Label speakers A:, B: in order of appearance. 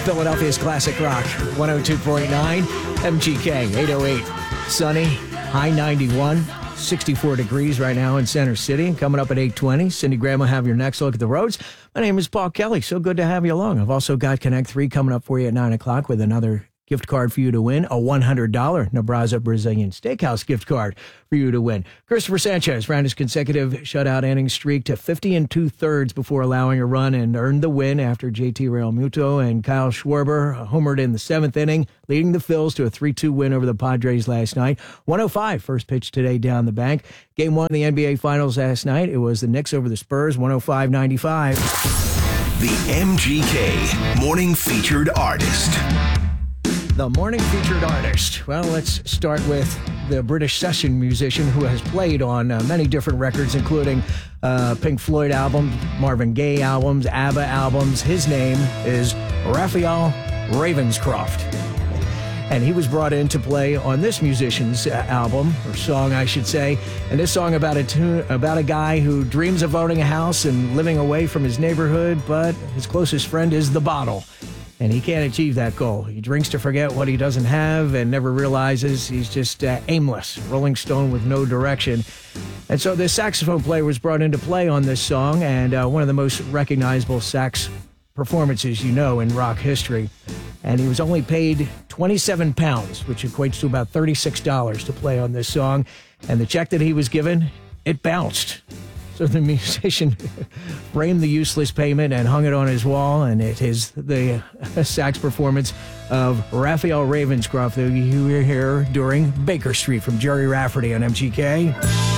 A: Philadelphia's classic rock, 102.9 MGK, 808. Sunny, high 91, 64 degrees right now in Center City. And coming up at 8:20, Cindy Graham will have your next look at the roads. My name is Paul Kelly. So good to have you along. I've also got Connect 3 coming up for you at 9 o'clock with another gift card for you to win, a $100 Nebraza Brazilian Steakhouse gift card for you to win. Christopher Sanchez ran his consecutive shutout inning streak to 50 2/3 before allowing a run and earned the win after JT Realmuto and Kyle Schwarber homered in the 7th inning, leading the Phils to a 3-2 win over the Padres last night. 105 first pitch today down the bank. Game 1 of the NBA Finals last night. It was the Knicks over the Spurs, 105-95.
B: The MGK Morning Featured Artist.
A: The morning featured artist. Well, let's start with the British session musician who has played on many different records, including Pink Floyd albums, Marvin Gaye albums, ABBA albums. His name is Raphael Ravenscroft. And he was brought in to play on this musician's album, or song, I should say. And this song about a guy who dreams of owning a house and living away from his neighborhood, but his closest friend is the bottle. And he can't achieve that goal. He drinks to forget what he doesn't have and never realizes he's just aimless, Rolling Stone with no direction. And so this saxophone player was brought into play on this song, and one of the most recognizable sax performances in rock history. And he was only paid £27, which equates to about $36 to play on this song. And the check that he was given, it bounced. So the musician framed the useless payment and hung it on his wall, and it is the sax performance of Raphael Ravenscroft that you hear during Baker Street from Jerry Rafferty on MGK.